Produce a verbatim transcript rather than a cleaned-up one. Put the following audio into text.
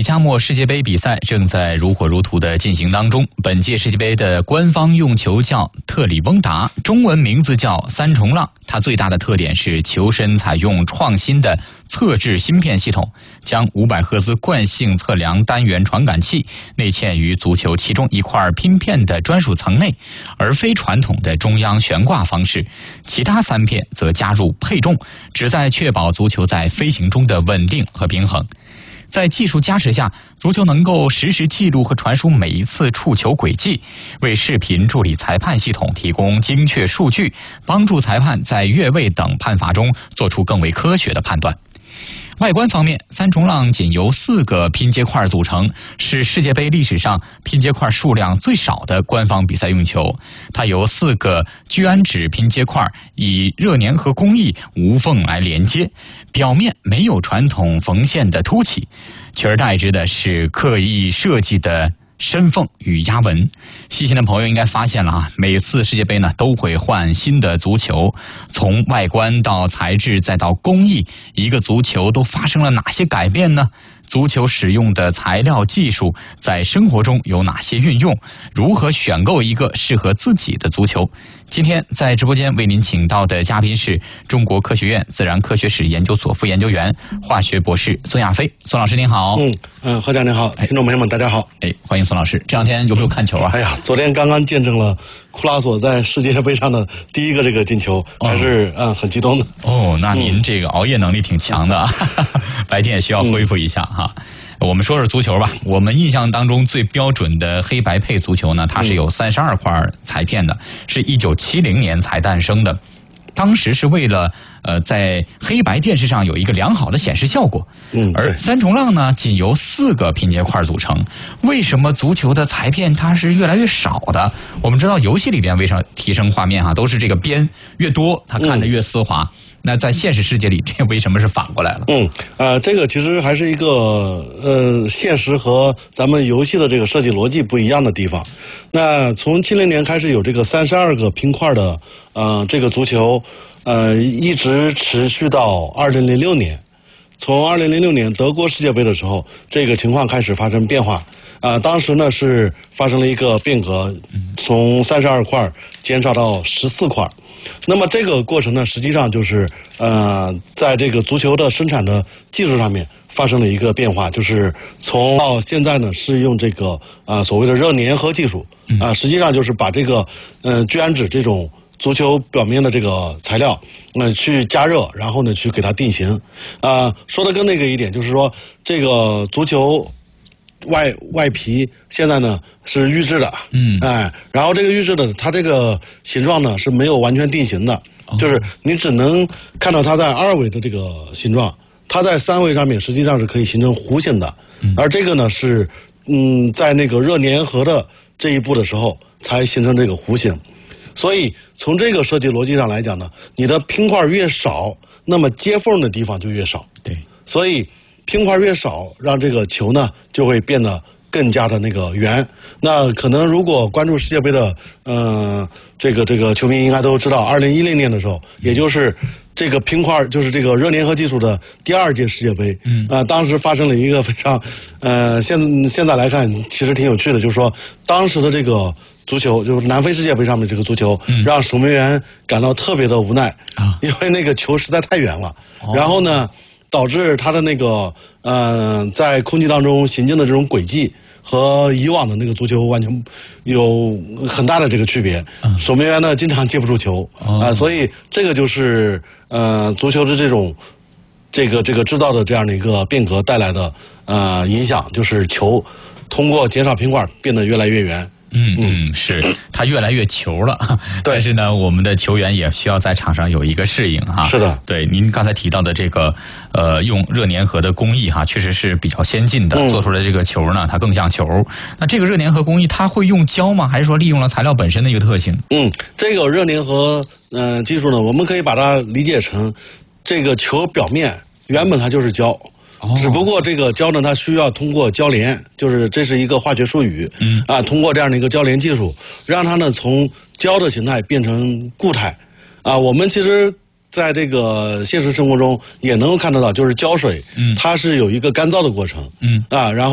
加墨世界杯比赛正在如火如荼的进行当中。本届世界杯的官方用球叫特里翁达，中文名字叫三重浪。它最大的特点是球身采用创新的测制芯片系统，将五百赫兹惯性测量单元传感器内嵌于足球其中一块拼片的专属层内，而非传统的中央悬挂方式。其他三片则加入配重，旨在确保足球在飞行中的稳定和平衡。在技术加持下，足球能够实时记录和传输每一次触球轨迹，为视频助理裁判系统提供精确数据，帮助裁判在越位等判罚中做出更为科学的判断。外观方面，三重浪仅由四个拼接块组成，是世界杯历史上拼接块数量最少的官方比赛用球。它由四个聚氨酯拼接块以热粘合工艺无缝来连接，表面没有传统缝线的凸起，取而代之的是刻意设计的深缝与压纹。细心的朋友应该发现了啊，每次世界杯呢都会换新的足球，从外观到材质再到工艺，一个足球都发生了哪些改变呢？足球使用的材料技术在生活中有哪些运用？如何选购一个适合自己的足球？今天在直播间为您请到的嘉宾是中国科学院自然科学史研究所副研究员、化学博士孙亚飞。孙老师您好。 嗯嗯，何讲您好，听众朋友们大家好。 哎，欢迎孙老师。这两天有没有看球啊？ 哎呀，昨天刚刚见证了库拉索在世界杯上的第一个这个进球，还是嗯、呃、很激动的。 哦，那您这个熬夜能力挺强的啊，白天也需要恢复一下哈。嗯，我们说说足球吧。我们印象当中最标准的黑白配足球呢，它是有三十二块裁片的，是一九七零年才诞生的。当时是为了呃在黑白电视上有一个良好的显示效果。 嗯， 而三重浪呢，仅由四个拼接块组成。为什么足球的裁片它是越来越少的？我们知道游戏里边为什么提升画面哈、啊，都是这个边越多，它看着越丝滑。嗯，那在现实世界里，这为什么是反过来了？ 嗯，呃，这个其实还是一个呃，现实和咱们游戏的这个设计逻辑不一样的地方。那从七零年开始有这个三十二个拼块的呃这个足球，呃，一直持续到二零零六年。从二零零六年德国世界杯的时候，这个情况开始发生变化。啊、呃，当时呢是发生了一个变革，从三十二块减少到十四块。那么这个过程呢，实际上就是呃，在这个足球的生产的技术上面发生了一个变化，就是从到现在呢是用这个啊、呃、所谓的热粘合技术啊、呃，实际上就是把这个嗯、呃、聚氨酯这种足球表面的这个材料，呃去加热，然后呢去给它定型。啊、呃，说的更那个一点，就是说这个足球外外皮现在呢是预制的，嗯，哎，然后这个预制的它这个形状呢是没有完全定型的，哦、就是你只能看到它在二维的这个形状，它在三维上面实际上是可以形成弧形的，嗯、而这个呢是嗯在那个热粘合的这一步的时候才形成这个弧形，所以从这个设计逻辑上来讲呢，你的拼块越少，那么接缝的地方就越少， 对， 所以拼块越少，让这个球呢就会变得更加的那个圆。那可能如果关注世界杯的呃这个这个球迷应该都知道，二零一零年的时候，也就是这个拼块就是这个热粘合技术的第二届世界杯，嗯啊、呃，当时发生了一个非常呃现现在来看其实挺有趣的，就是说当时的这个足球就是南非世界杯上面这个足球，嗯、让守门员感到特别的无奈，啊、因为那个球实在太远了，哦、然后呢。导致它的那个呃，在空气当中行进的这种轨迹和以往的那个足球完全有很大的这个区别。嗯、守门员呢经常接不住球啊、哦呃，所以这个就是呃足球的这种这个这个制造的这样的一个变革带来的呃影响，就是球通过减少拼块变得越来越圆。 嗯嗯，是它越来越球了，但是呢，我们的球员也需要在场上有一个适应哈。 是的， 对，您刚才提到的这个呃，用热粘合的工艺哈，确实是比较先进的，嗯、做出来这个球呢，它更像球。那这个热粘合工艺，它会用胶吗？还是说利用了材料本身的一个特性？ 嗯，这个热粘合嗯、呃、技术呢，我们可以把它理解成这个球表面原本它就是胶。只不过这个胶呢，它需要通过交联，就是这是一个化学术语，嗯啊，通过这样的一个交联技术，让它呢从胶的形态变成固态，啊，我们其实在这个现实生活中也能够看得到，就是胶水，嗯，它是有一个干燥的过程，嗯啊，然后。